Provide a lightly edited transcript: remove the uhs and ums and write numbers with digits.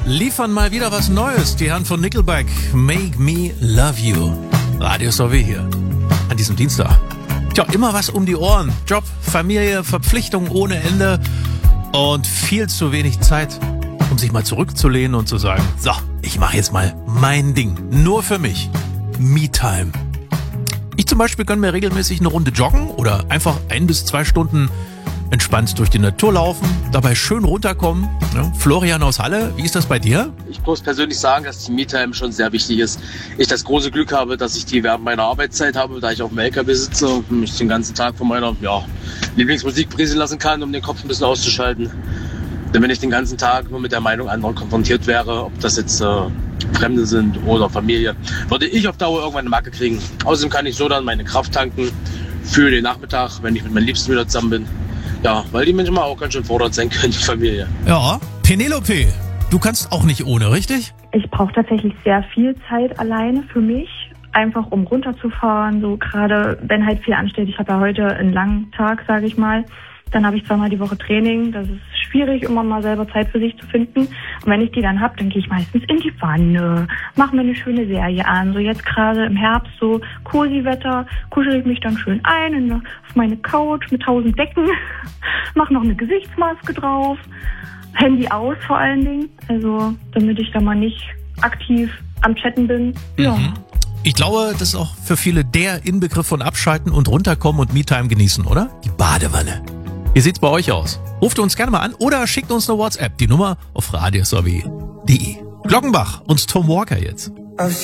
liefern mal wieder was Neues. Die Herren von Nickelback, Make Me Love You. Radio SOW hier an diesem Dienstag. Tja, immer was um die Ohren. Job, Familie, Verpflichtungen ohne Ende und viel zu wenig Zeit, um sich mal zurückzulehnen und zu sagen, so, ich mache jetzt mal mein Ding. Nur für mich. Me-Time. Ich zum Beispiel gönne mir regelmäßig eine Runde joggen oder einfach 1 bis 2 Stunden entspannt durch die Natur laufen, dabei schön runterkommen. Ja, Florian aus Halle, wie ist das bei dir? Ich muss persönlich sagen, dass die Me-Time schon sehr wichtig ist. Ich das große Glück habe, dass ich die während meiner Arbeitszeit habe, da ich auf dem LKW sitze und mich den ganzen Tag von meiner Lieblingsmusik berieseln lassen kann, um den Kopf ein bisschen auszuschalten. Denn wenn ich den ganzen Tag nur mit der Meinung anderer konfrontiert wäre, ob das jetzt Fremde sind oder Familie, würde ich auf Dauer irgendwann eine Macke kriegen. Außerdem kann ich so dann meine Kraft tanken für den Nachmittag, wenn ich mit meinen Liebsten wieder zusammen bin. Ja, weil die manchmal auch ganz schön fordernd sein können, die Familie. Ja, Penelope, du kannst auch nicht ohne, richtig? Ich brauche tatsächlich sehr viel Zeit alleine für mich, einfach um runterzufahren, so gerade wenn halt viel ansteht. Ich habe ja heute einen langen Tag, sage ich mal. Dann habe ich 2-mal die Woche Training. Das ist schwierig, immer mal selber Zeit für sich zu finden. Und wenn ich die dann habe, dann gehe ich meistens in die Wanne, mache mir eine schöne Serie an. So jetzt gerade im Herbst, so Cosi-Wetter, kuschel ich mich dann schön ein auf meine Couch mit 1000 Decken, mache noch eine Gesichtsmaske drauf, Handy aus vor allen Dingen, also damit ich da mal nicht aktiv am Chatten bin. Ja. Ich glaube, das ist auch für viele der Inbegriff von Abschalten und runterkommen und Me-Time genießen, oder? Die Badewanne. Wie sieht's bei euch aus? Ruft uns gerne mal an oder schickt uns eine WhatsApp. Die Nummer auf radiosw.de. Glockenbach und Tom Walker jetzt.